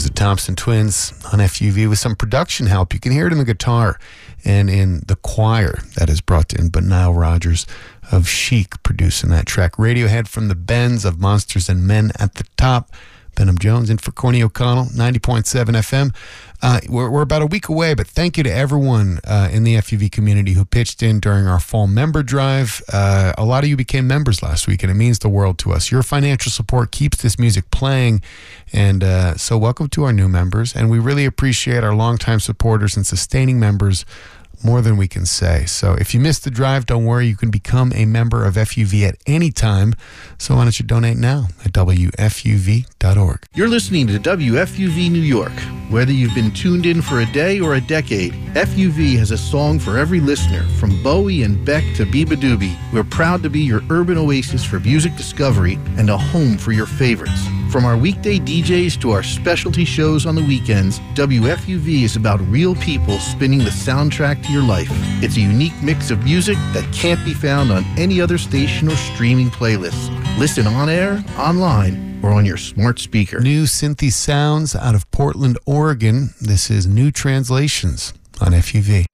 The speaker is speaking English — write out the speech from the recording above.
There's the Thompson Twins on FUV with some production help. You can hear it in the guitar and in the choir that is brought in. But Nile Rodgers of Chic producing that track. Radiohead from the Bends of Monsters and Men at the top. Benham Jones in for Corny O'Connell, 90.7 FM. We're about a week away, but thank you to everyone in the FUV community who pitched in during our fall member drive. A lot of you became members last week, and it means the world to us. Your financial support keeps this music playing, and so welcome to our new members, and we really appreciate our longtime supporters and sustaining members more than we can say. So if you missed the drive, don't worry. You can become a member of FUV at any time. So why don't you donate now at WFUV.org. You're listening to WFUV New York. Whether you've been tuned in for a day or a decade, FUV has a song for every listener. From Bowie and Beck to Biba Doobie, we're proud to be your urban oasis for music discovery and a home for your favorites. From our weekday DJs to our specialty shows on the weekends, WFUV is about real people spinning the soundtrack to your life. It's a unique mix of music that can't be found on any other station or streaming playlist. Listen on air, online, or on your smart speaker. New synthy sounds out of Portland, Oregon. This is New Translations on FUV.